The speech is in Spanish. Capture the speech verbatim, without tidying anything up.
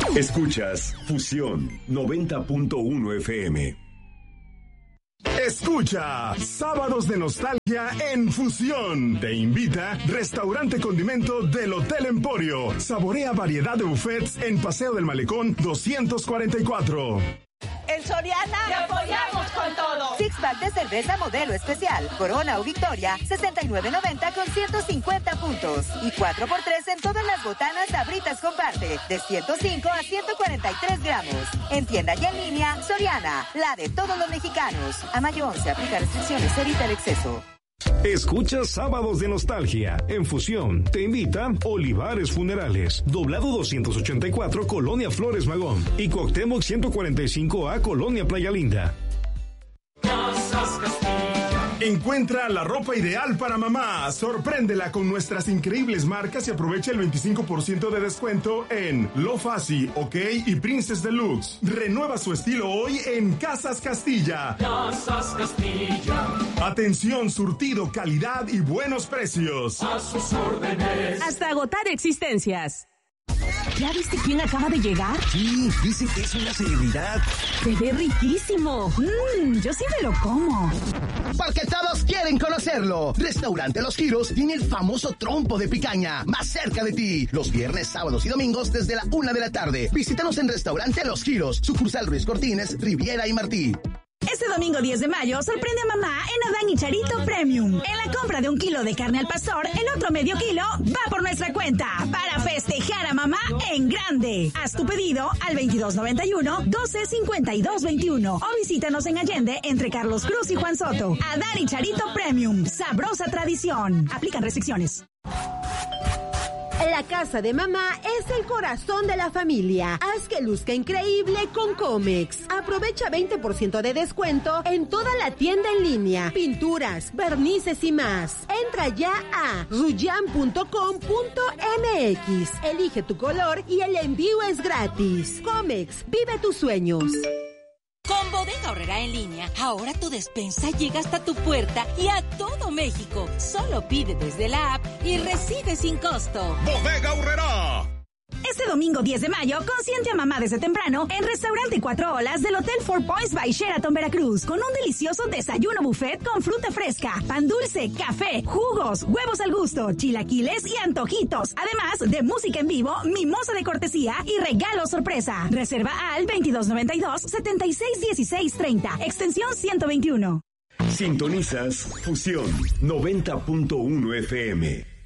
Escuchas Fusión noventa punto uno F M. Escucha Sábados de Nostalgia en Fusión. Te invita Restaurante Condimento del Hotel Emporio. Saborea variedad de buffets en Paseo del Malecón doscientos cuarenta y cuatro. En Soriana te apoyamos con todo. Six pack de cerveza modelo especial, Corona o Victoria, sesenta y nueve noventa con ciento cincuenta puntos. Y cuatro por tres en todas las botanas Sabritas Comparte, de ciento cinco a ciento cuarenta y tres gramos. En tienda y en línea, Soriana, la de todos los mexicanos. A mayo once, aplica restricciones, evita el exceso. Escucha Sábados de Nostalgia en Fusión. Te invita Olivares Funerales, Doblado doscientos ochenta y cuatro, Colonia Flores Magón, y Cuauhtémoc ciento cuarenta y cinco A, Colonia Playa Linda. Encuentra la ropa ideal para mamá. Sorpréndela con nuestras increíbles marcas y aprovecha el veinticinco por ciento de descuento en Lo Fasi, OK y Princess Deluxe. Renueva su estilo hoy en Casas Castilla. Casas Castilla. Atención, surtido, calidad y buenos precios. A sus órdenes. Hasta agotar existencias. ¿Ya viste quién acaba de llegar? Sí, dicen que es una celebridad. Se ve riquísimo. Mmm, yo sí me lo como. Porque todos quieren conocerlo. Restaurante Los Giros tiene el famoso trompo de picaña, más cerca de ti. Los viernes, sábados y domingos desde la una de la tarde. Visítanos en Restaurante Los Giros, sucursal Ruiz Cortines, Riviera y Martí. Este domingo diez de mayo, sorprende a mamá en Adán y Charito Premium. En la compra de un kilo de carne al pastor, el otro medio kilo va por nuestra cuenta para festejar a mamá en grande. Haz tu pedido al veintidós noventa y uno, doce cincuenta y dos veintiuno o visítanos en Allende entre Carlos Cruz y Juan Soto. Adán y Charito Premium, sabrosa tradición. Aplican restricciones. La casa de mamá es el corazón de la familia. Haz que luzca increíble con Comex. Aprovecha veinte por ciento de descuento en toda la tienda en línea. Pinturas, barnices y más. Entra ya a ruyan punto com punto m x. Elige tu color y el envío es gratis. Comex, vive tus sueños. Con Bodega Aurrerá en línea, ahora tu despensa llega hasta tu puerta y a todo México. Solo pide desde la app y recibe sin costo. Bodega Aurrerá. Este domingo diez de mayo, consiente a mamá desde temprano en Restaurante Cuatro Olas del Hotel Four Points by Sheraton Veracruz, con un delicioso desayuno buffet con fruta fresca, pan dulce, café, jugos, huevos al gusto, chilaquiles y antojitos, además de música en vivo, mimosa de cortesía y regalo sorpresa. Reserva al veintidós noventa y dos, setenta y seis dieciséis treinta, extensión ciento veintiuno. Sintonizas Fusión noventa punto uno F M.